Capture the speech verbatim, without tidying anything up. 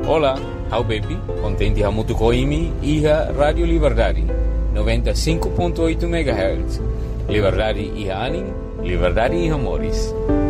Olá, how baby, contente hamutu koimi iha Radio Liberdade, noventa e cinco ponto oito megahertz. Liberdade iha aning, liberdade iha moris.